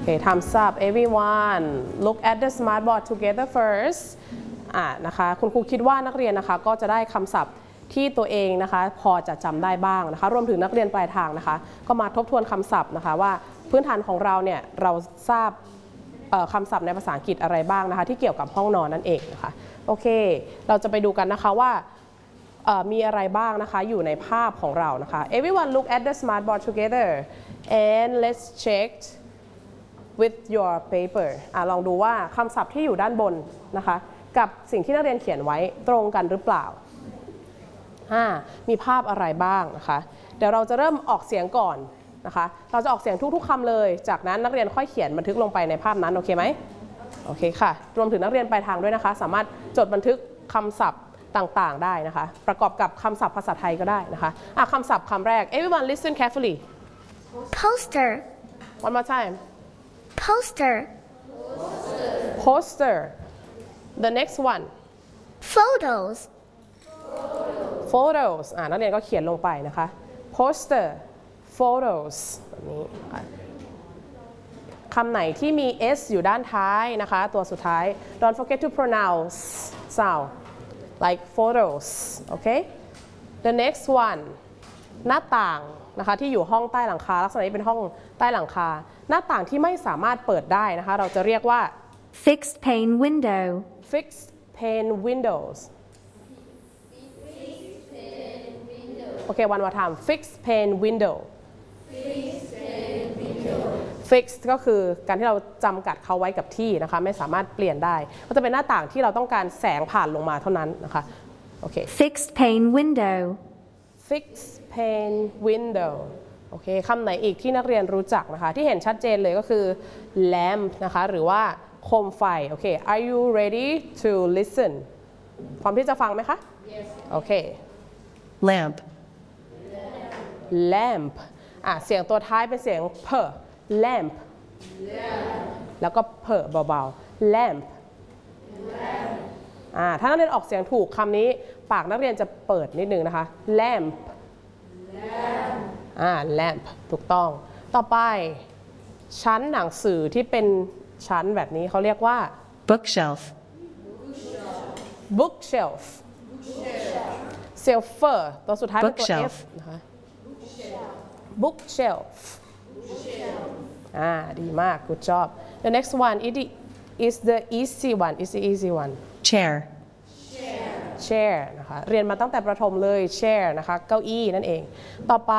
Okay, thumbs up everyone. Look at the smartboard together first. นะคะคุณครูคิดว่านักเรียนนะคะก็จะได้คำศัพท์ที่ตัวเองนะคะพอจะจำได้บ้างนะคะรวมถึงนักเรียนปลายทางนะคะก็มาทบทวนคำศัพท์นะคะว่าพื้นฐานของเราเนี่ยเราทราบคำศัพท์ในภาษาอังกฤษอะไรบ้างนะคะที่เกี่ยวกับห้องนอนนั่นเองนะคะโอเคเราจะไปดูกันนะคะว่ามีอะไรบ้างนะคะอยู่ในภาพของเรานะคะ Everyone look at the smartboard together and let's check with your paper ลองดูว่าคำศัพท์ที่อยู่ด้านบนนะคะกับสิ่งที่นักเรียนเขียนไว้ตรงกันหรือเปล่ามีภาพอะไรบ้างนะคะเดี๋ยวเราจะเริ่มออกเสียงก่อนนะคะเราจะออกเสียงทุกๆคำเลยจากนั้นนักเรียนค่อยเขียนบันทึกลงไปในภาพนั้นโอเคไหมโอเคค่ะรวมถึงนักเรียนปลายทางด้วยนะคะสามารถจดบันทึกคำศัพท์ต่างๆได้นะคะประกอบกับคำศัพท์ภาษาไทยก็ได้นะคะคำศัพท์คำแรก Everyone listen carefully Poster One more time Poster Poster The next one Photos Photos นักเรียนก็เขียนลงไปนะคะ Poster Photos แบบนี้นะคะคำไหนที่มี s อยู่ด้านท้ายนะคะตัวสุดท้าย Don't forget to pronounce sound like photos okay The next one หน้าต่างนะคะที่อยู่ห้องใต้หลังคาลักษณะนี้เป็นห้องใต้หลังคาหน้าต่างที่ไม่สามารถเปิดได้นะคะเราจะเรียกว่า Fixed pane window Fixed pane windows Okay one more time Fixed pane window Fixed ก็คือการที่เราจำกัดเขาไว้กับที่นะคะไม่สามารถเปลี่ยนได้ก็จะเป็นหน้าต่างที่เราต้องการแสงผ่านลงมาเท่านั้นนะคะโอเค Fixed pane window Fixed pane window โอเคคำไหนอีกที่นักเรียนรู้จักนะคะที่เห็นชัดเจนเลยก็คือ lamp นะคะหรือว่าโคมไฟโอเค Are you ready to listen พร้อมที่จะฟังไหมคะ Yes โอเค Lamp Lamp เสียงตัวท้ายเป็นเสียงเพอ Lamp แล้วก็เพอเบาๆ Lamp ถ้านักเรียนออกเสียงถูกคำนี้ปากนักเรียนจะเปิดนิดนึงนะคะ Lamp Lamp ถูกต้องต่อไปชั้นหนังสือที่เป็นชั้นแบบนี้เขาเรียกว่า Bookshelf Bookshelf Shelfer ตัวสุดท้ายเป็นตัว Bookshelf F นะคะ Bookshelf ดีมาก good job The next one is the easy one is the easy one Chair Chair นะคะเรียนมาตั้งแต่ประถมเลย Chair นะคะเก้าอี้นั่นเองต่อไป